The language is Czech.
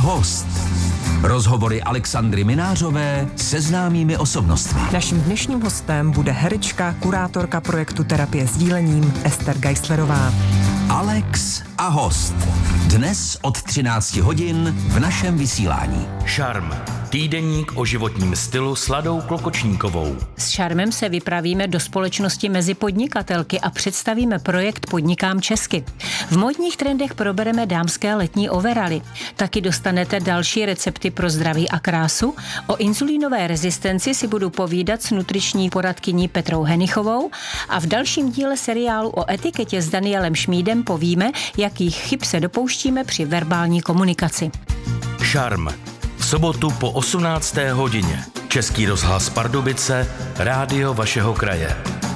host. Rozhovory Alexandry Minářové se známými osobnostmi. Naším dnešním hostem bude herečka, kurátorka projektu Terapie sdílením Ester Geislerová. Alex a host. Dnes od 13 hodin v našem vysílání. Šarm. Týdeník o životním stylu s Ladou Klokočníkovou. S Šarmem se vypravíme do společnosti mezi podnikatelky a představíme projekt Podnikám česky. V módních trendech probereme dámské letní overaly. Taky dostanete další recepty pro zdraví a krásu. O inzulínové rezistenci si budu povídat s nutriční poradkyní Petrou Henichovou a v dalším díle seriálu o etiketě s Danielem Šmídem povíme, jakých chyb se dopouštíme při verbální komunikaci. Šarm. V sobotu po 18. hodině. Český rozhlas Pardubice, rádio vašeho kraje.